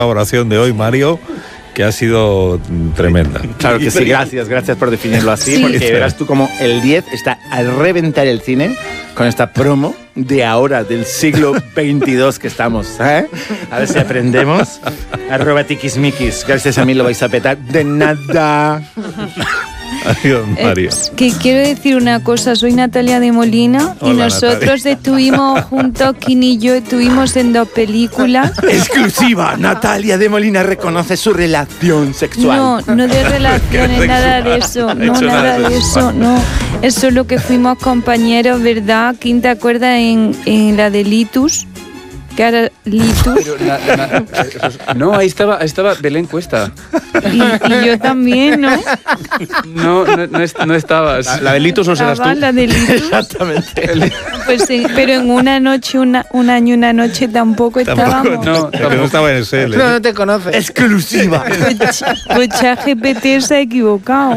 colaboración de hoy, Mario, que ha sido tremenda. Claro que sí, gracias por definirlo así, Sí. porque verás tú como el 10 está a reventar el cine con esta promo de ahora, del siglo 22 que estamos, ¿eh? A ver si aprendemos. @tiquismiquis, gracias a mí lo vais a petar. De nada. Adiós, Mario. Que quiero decir una cosa, soy Natalia de Molina. Hola, y nosotros Natalia. estuvimos juntos, Kini y yo, estuvimos en 2 películas. Exclusiva, Natalia de Molina reconoce su relación sexual. No de relaciones, nada de eso, No ha hecho nada de eso, sexual. no. Es solo que fuimos compañeros, ¿verdad? ¿Quién te acuerdas en la de Litus? Que era Litus. No, ahí estaba Belén Cuesta. Y yo también, ¿no? No estabas. La de Litus no serás tú. Estaba la de Litus. Exactamente. Pues sí, pero en una noche, un año y una noche tampoco estábamos. No, Que no estaba en el SL. No te conoce. Exclusiva. Pues ChatGPT se ha equivocado.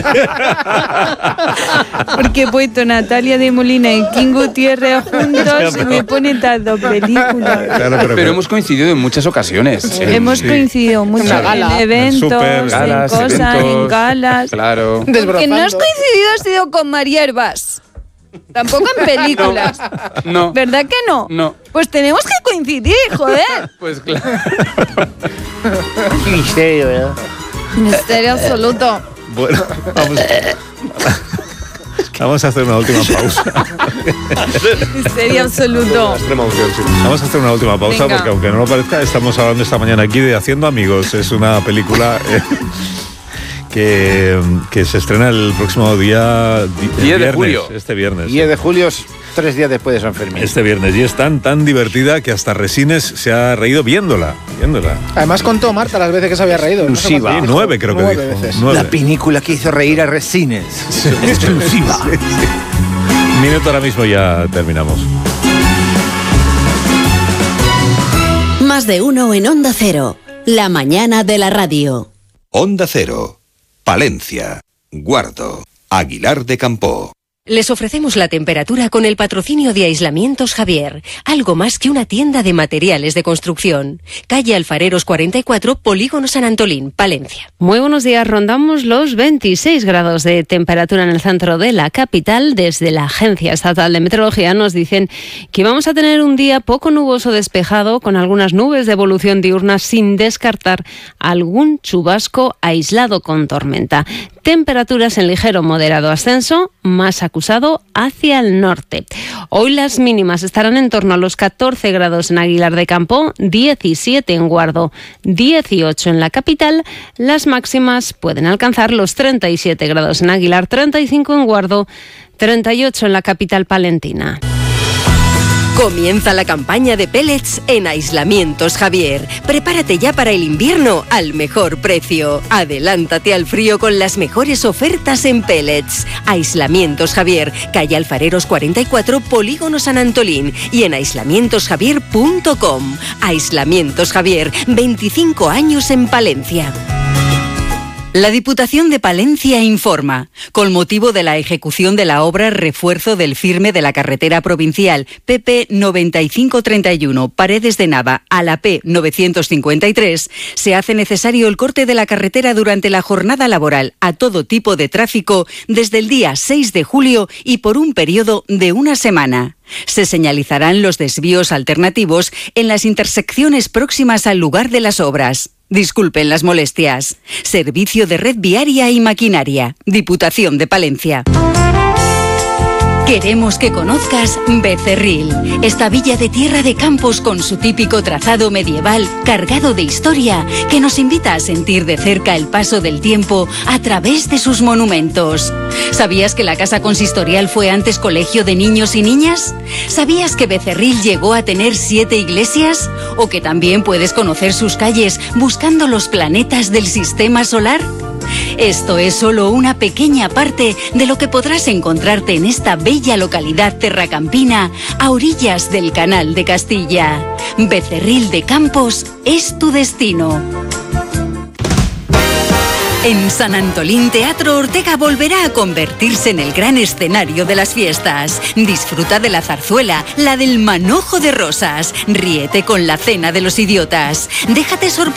Porque he puesto Natalia de Molina y King Gutiérrez juntos y me pone estas 2 películas. Claro, Pero hemos coincidido en muchas ocasiones. Hemos Sí. coincidido mucho Una gala. en eventos, Super en galas, cosas, eventos. en galas. Claro. Que no has coincidido ha sido con María Herbás. Tampoco en películas. No. ¿Verdad que no? No. Pues tenemos que coincidir, joder. Pues claro. Misterio, ¿verdad? Misterio absoluto. Bueno, vamos a hacer una última pausa. Misterio absoluto. Extrema unción, sí. Vamos a hacer una última pausa Venga. porque aunque no lo parezca, estamos hablando esta mañana aquí de Haciendo Amigos. Es una película que se estrena el próximo día 10 de julio. Este viernes. 10 de julio, 3 días después de San Fermín. Este viernes. Y es tan divertida que hasta Resines se ha reído viéndola. Además contó Marta las veces que se había reído. Exclusiva. No sé Sí, cuántas 9 creo que 9 dijo. veces. 9. La película que hizo reír a Resines. Exclusiva. Minuto ahora mismo ya terminamos. Más de uno en Onda Cero. La mañana de la radio. Onda Cero, Palencia, Guardo, Aguilar de Campoo. Les ofrecemos la temperatura con el patrocinio de Aislamientos Javier, algo más que una tienda de materiales de construcción. Calle Alfareros 44, Polígono San Antolín, Palencia. Muy buenos días, rondamos los 26 grados de temperatura en el centro de la capital. Desde la Agencia Estatal de Meteorología nos dicen que vamos a tener un día poco nuboso despejado, con algunas nubes de evolución diurna, sin descartar algún chubasco aislado con tormenta. Temperaturas en ligero moderado ascenso, más acusado hacia el norte. Hoy las mínimas estarán en torno a los 14 grados en Aguilar de Campoo, 17 en Guardo, 18 en la capital. Las máximas pueden alcanzar los 37 grados en Aguilar, 35 en Guardo, 38 en la capital palentina. Comienza la campaña de pellets en Aislamientos Javier. Prepárate ya para el invierno al mejor precio. Adelántate al frío con las mejores ofertas en pellets. Aislamientos Javier, calle Alfareros 44, Polígono San Antolín, y en aislamientosjavier.com. Aislamientos Javier, 25 años en Palencia. La Diputación de Palencia informa. Con motivo de la ejecución de la obra refuerzo del firme de la carretera provincial PP 9531 Paredes de Nava a la P 953, se hace necesario el corte de la carretera durante la jornada laboral a todo tipo de tráfico desde el día 6 de julio y por un periodo de una semana. Se señalizarán los desvíos alternativos en las intersecciones próximas al lugar de las obras. Disculpen las molestias. Servicio de Red Viaria y Maquinaria. Diputación de Palencia. Queremos que conozcas Becerril, esta villa de tierra de campos con su típico trazado medieval cargado de historia que nos invita a sentir de cerca el paso del tiempo a través de sus monumentos. ¿Sabías que la casa consistorial fue antes colegio de niños y niñas? ¿Sabías que Becerril llegó a tener 7 iglesias? ¿O que también puedes conocer sus calles buscando los planetas del sistema solar? Esto es solo una pequeña parte de lo que podrás encontrarte en esta bella localidad terracampina a orillas del Canal de Castilla. Becerril de Campos es tu destino. En San Antolín, Teatro Ortega volverá a convertirse en el gran escenario de las fiestas. Disfruta de la zarzuela, la del manojo de rosas. Ríete con la cena de los idiotas. Déjate sorprender